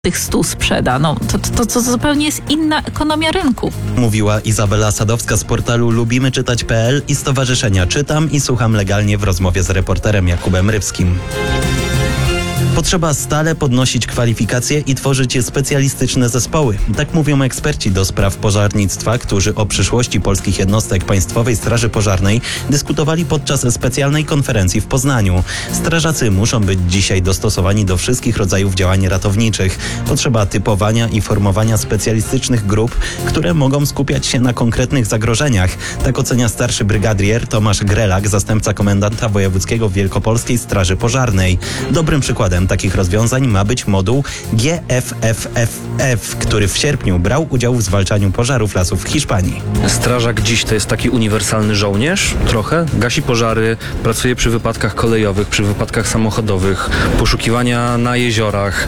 tych 100 sprzeda. No, to zupełnie jest inna ekonomia rynku. Mówiła Izabela Sadowska z portalu lubimyczytać.pl i Stowarzyszenia Czytam i Słucham Legalnie w rozmowie z reporterem Jakubem Rybskim. Potrzeba stale podnosić kwalifikacje i tworzyć specjalistyczne zespoły. Tak mówią eksperci do spraw pożarnictwa, którzy o przyszłości polskich jednostek Państwowej Straży Pożarnej dyskutowali podczas specjalnej konferencji w Poznaniu. Strażacy muszą być dzisiaj dostosowani do wszystkich rodzajów działań ratowniczych. Potrzeba typowania i formowania specjalistycznych grup, które mogą skupiać się na konkretnych zagrożeniach. Tak ocenia starszy brygadier Tomasz Grelak, zastępca komendanta wojewódzkiego Wielkopolskiej Straży Pożarnej. Dobrym przykładem takich rozwiązań ma być moduł GFFFF, który w sierpniu brał udział w zwalczaniu pożarów lasów w Hiszpanii. Strażak dziś to jest taki uniwersalny żołnierz trochę. Gasi pożary, pracuje przy wypadkach kolejowych, przy wypadkach samochodowych, poszukiwania na jeziorach.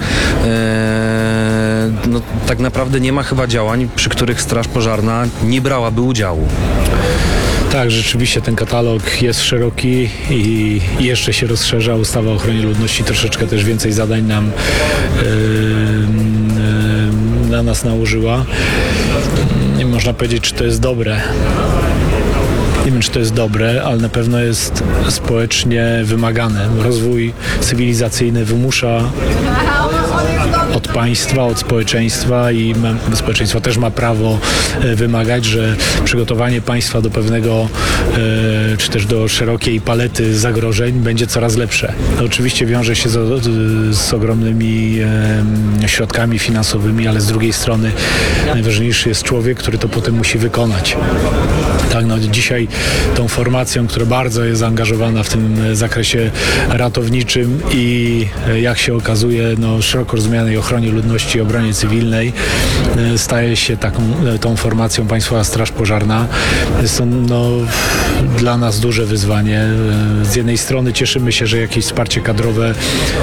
No, tak naprawdę nie ma chyba działań, przy których Straż Pożarna nie brałaby udziału. Tak, rzeczywiście ten katalog jest szeroki i jeszcze się rozszerza. Ustawa o ochronie ludności troszeczkę też więcej zadań nam na nas nałożyła. Nie można powiedzieć, czy to jest dobre. Nie wiem, czy to jest dobre, ale na pewno jest społecznie wymagane. Rozwój cywilizacyjny wymusza od państwa, od społeczeństwa i społeczeństwo też ma prawo wymagać, że przygotowanie państwa do pewnego, czy też do szerokiej palety zagrożeń będzie coraz lepsze. To oczywiście wiąże się z ogromnymi środkami finansowymi, ale z drugiej strony najważniejszy jest człowiek, który to potem musi wykonać. Tak, no dzisiaj tą formacją, która bardzo jest zaangażowana w tym zakresie ratowniczym i jak się okazuje, no, szeroko rozumianej ochronie ludności i obronie cywilnej, staje się tą formacją Państwowa Straż Pożarna. Jest to dla nas duże wyzwanie. Z jednej strony cieszymy się, że jakieś wsparcie kadrowe,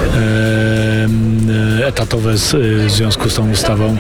etatowe w związku z tą ustawą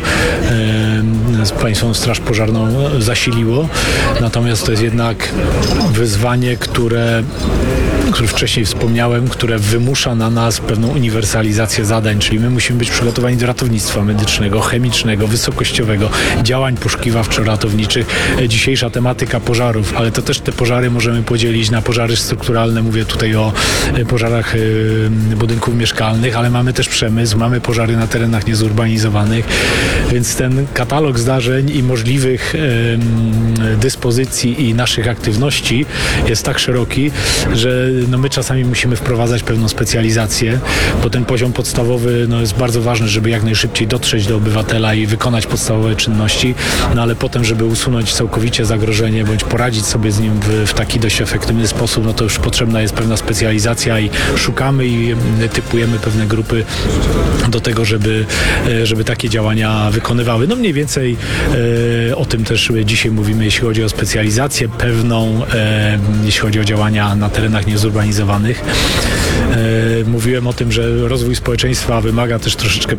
z Państwową Straż Pożarną zasiliło. Natomiast to jest jednak wyzwanie, które wcześniej wspomniałem, które wymusza na nas pewną uniwersalizację zadań, czyli my musimy być przygotowani do ratownictwa medycznego, chemicznego, wysokościowego, działań poszukiwawczo-ratowniczych. Dzisiejsza tematyka pożarów, ale to też te pożary możemy podzielić na pożary strukturalne, mówię tutaj o pożarach budynków mieszkalnych, ale mamy też przemysł, mamy pożary na terenach niezurbanizowanych, więc ten katalog zdarzeń i możliwych dyspozycji i naszych aktywności jest tak szeroki, że my czasami musimy wprowadzać pewną specjalizację, bo ten poziom podstawowy jest bardzo ważny, żeby jak najszybciej dotrzeć do obywatela i wykonać podstawowe czynności, ale potem, żeby usunąć całkowicie zagrożenie, bądź poradzić sobie z nim w taki dość efektywny sposób, to już potrzebna jest pewna specjalizacja i szukamy i typujemy pewne grupy do tego, żeby takie działania wykonywały. Mniej więcej o tym też dzisiaj mówimy, jeśli chodzi o specjalizację pewną, jeśli chodzi o działania na terenach niezurbanizowanych. Mówiłem o tym, że rozwój społeczeństwa wymaga też troszeczkę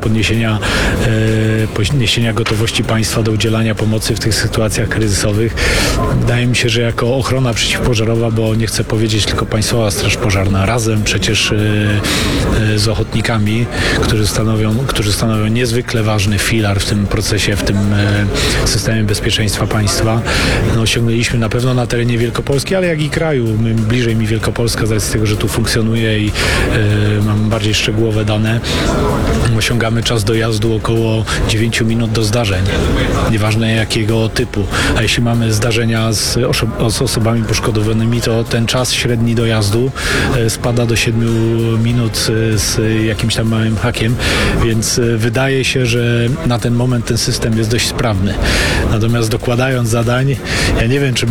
podniesienia gotowości państwa do udzielania pomocy w tych sytuacjach kryzysowych. Wydaje mi się, że jako ochrona przeciwpożarowa, bo nie chcę powiedzieć tylko Państwowa Straż Pożarna, razem przecież z ochotnikami, którzy stanowią niezwykle ważny filar w tym procesie, w tym systemie bezpieczeństwa państwa. Osiągnęliśmy na pewno na terenie Wielkopolski, ale jak i kraju. Bliżej mi Wielkopolska, z racji tego, że tu funkcjonuje i mam bardziej szczegółowe dane. Osiągamy czas dojazdu około 9 minut do zdarzeń, nieważne jakiego typu. A jeśli mamy zdarzenia z osobami poszkodowanymi, to ten czas średni dojazdu spada do 7 minut z jakimś tam małym hakiem, więc wydaje się, że na ten moment ten system jest dość sprawny. Natomiast dokładając zadań, ja nie wiem, czy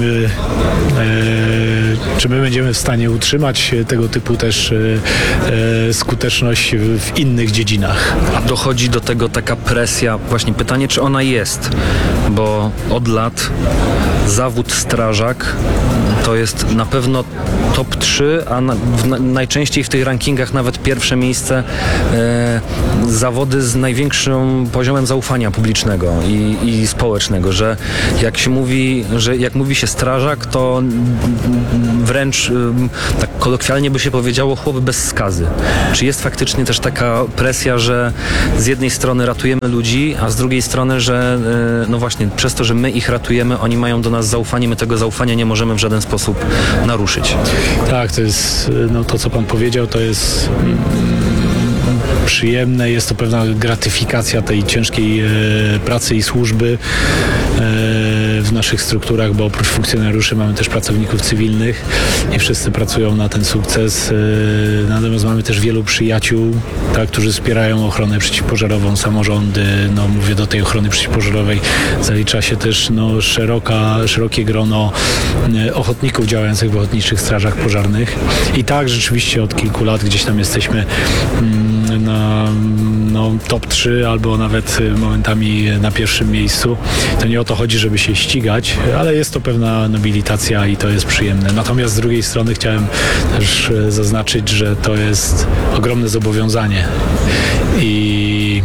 my będziemy w stanie utrzymać tego typu też skuteczność w innych dziedzinach. A dochodzi do tego taka presja, właśnie pytanie, czy ona jest, bo od lat zawód strażak to jest na pewno top 3, a najczęściej w tych rankingach nawet pierwsze miejsce zawody z największym poziomem zaufania publicznego i społecznego, że jak mówi się strażak, to wręcz tak kolokwialnie by się powiedziało chłop bez skazy. Czy jest faktycznie też taka presja, że z jednej strony ratujemy ludzi, a z drugiej strony, że no właśnie przez to, że my ich ratujemy, oni mają do nas zaufanie, my tego zaufania nie możemy w żaden sposób naruszyć. Tak, to jest, no to co pan powiedział, to jest przyjemne, jest to pewna gratyfikacja tej ciężkiej pracy i służby w naszych strukturach, bo oprócz funkcjonariuszy mamy też pracowników cywilnych i wszyscy pracują na ten sukces. Natomiast mamy też wielu przyjaciół, tak, którzy wspierają ochronę przeciwpożarową, samorządy. No, mówię, do tej ochrony przeciwpożarowej zalicza się też szerokie grono ochotników działających w ochotniczych strażach pożarnych. I tak rzeczywiście od kilku lat gdzieś tam jesteśmy na top 3 albo nawet momentami na pierwszym miejscu. To nie o to chodzi, żeby się ścigać, ale jest to pewna nobilitacja i to jest przyjemne. Natomiast z drugiej strony chciałem też zaznaczyć, że to jest ogromne zobowiązanie i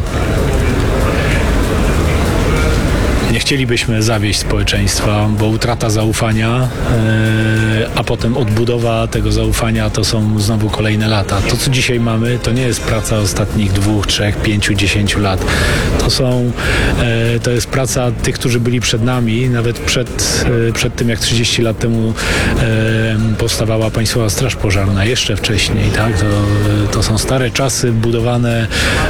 nie chcielibyśmy zawieść społeczeństwa, bo utrata zaufania, a potem odbudowa tego zaufania to są znowu kolejne lata. To, co dzisiaj mamy, to nie jest praca ostatnich 2, 3, 5, 10 lat. To jest praca tych, którzy byli przed nami, nawet przed tym, jak 30 lat temu powstawała Państwowa Straż Pożarna, jeszcze wcześniej. Tak? To są stare czasy budowane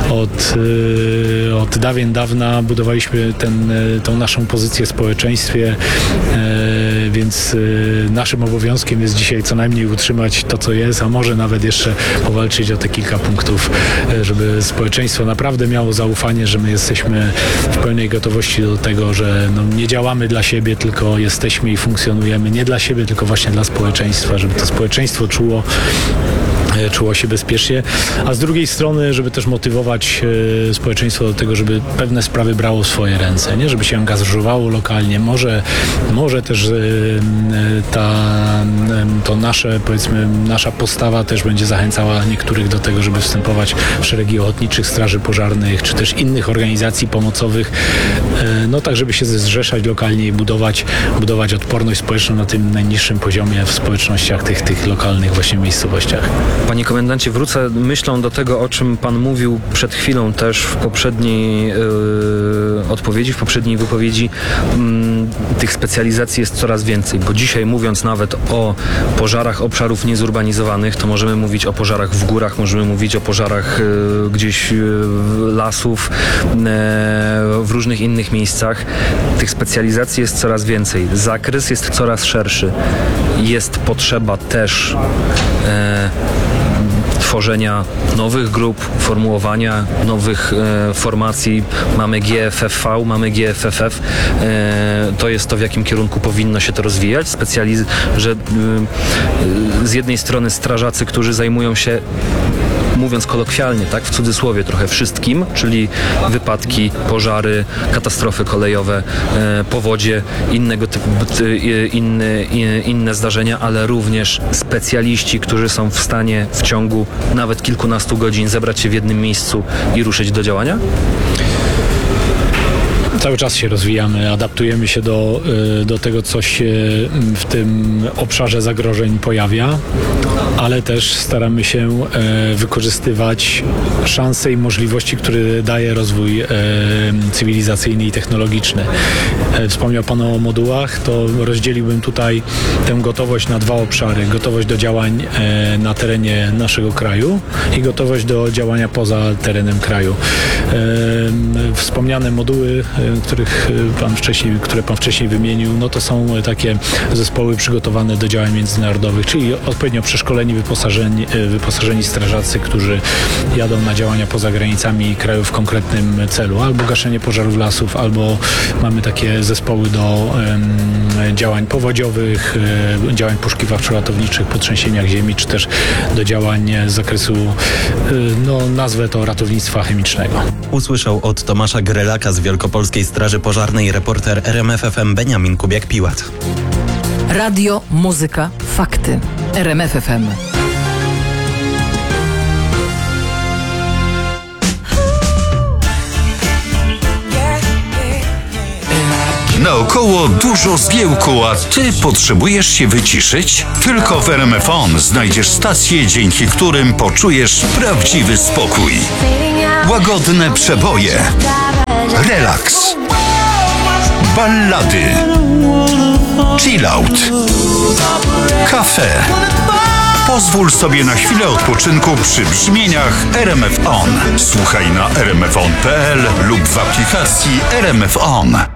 od dawien dawna. Budowaliśmy tą naszą pozycję w społeczeństwie, więc naszym obowiązkiem jest dzisiaj co najmniej utrzymać to, co jest, a może nawet jeszcze powalczyć o te kilka punktów, żeby społeczeństwo naprawdę miało zaufanie, że my jesteśmy w pełnej gotowości do tego, że nie działamy dla siebie, tylko jesteśmy i funkcjonujemy nie dla siebie, tylko właśnie dla społeczeństwa, żeby to społeczeństwo czuło się bezpiecznie, a z drugiej strony, żeby też motywować społeczeństwo do tego, żeby pewne sprawy brało w swoje ręce, nie? Żeby się angażowało lokalnie. Może też to nasza postawa też będzie zachęcała niektórych do tego, żeby wstępować w szeregi ochotniczych straży pożarnych, czy też innych organizacji pomocowych, tak żeby się zrzeszać lokalnie i budować odporność społeczną na tym najniższym poziomie w społecznościach tych lokalnych właśnie miejscowościach. Panie komendancie, wrócę myślą do tego, o czym pan mówił przed chwilą też w poprzedniej odpowiedzi, w poprzedniej wypowiedzi. Tych specjalizacji jest coraz więcej, bo dzisiaj mówiąc nawet o pożarach obszarów niezurbanizowanych, to możemy mówić o pożarach w górach, możemy mówić o pożarach gdzieś lasów, w różnych innych miejscach. Tych specjalizacji jest coraz więcej. Zakres jest coraz szerszy. Jest potrzeba też tworzenia nowych grup, formułowania nowych formacji. Mamy GFFV, mamy GFFF. To jest to, w jakim kierunku powinno się to rozwijać. Że z jednej strony strażacy, którzy zajmują się, mówiąc kolokwialnie, tak, w cudzysłowie trochę wszystkim, czyli wypadki, pożary, katastrofy kolejowe, powodzie, inne zdarzenia, ale również specjaliści, którzy są w stanie w ciągu nawet kilkunastu godzin zebrać się w jednym miejscu i ruszyć do działania? Cały czas się rozwijamy, adaptujemy się do tego, co się w tym obszarze zagrożeń pojawia, ale też staramy się wykorzystywać szanse i możliwości, które daje rozwój cywilizacyjny i technologiczny. Wspomniał Pan o modułach, to rozdzieliłbym tutaj tę gotowość na 2 obszary. Gotowość do działań na terenie naszego kraju i gotowość do działania poza terenem kraju. Wspomniane moduły, które Pan wcześniej wymienił, to są takie zespoły przygotowane do działań międzynarodowych, czyli odpowiednio przeszkoleni, wyposażeni strażacy, którzy jadą na działania poza granicami kraju w konkretnym celu, albo gaszenie pożarów lasów, albo mamy takie zespoły do działań powodziowych, działań poszukiwawczo-ratowniczych po trzęsieniach ziemi, czy też do działań z zakresu, nazwę to ratownictwa chemicznego. Usłyszał od Tomasza Grelaka z Wielkopolskiej Straży Pożarnej reporter RMF FM Beniamin Kubiak-Piłat. Radio, muzyka, fakty. RMF FM. Naokoło dużo zgiełku, a ty potrzebujesz się wyciszyć? Tylko w RMF On znajdziesz stacje, dzięki którym poczujesz prawdziwy spokój. Łagodne przeboje, relaks, ballady, chill out, kafe. Pozwól sobie na chwilę odpoczynku przy brzmieniach RMF On. Słuchaj na rmfon.pl lub w aplikacji RMF On.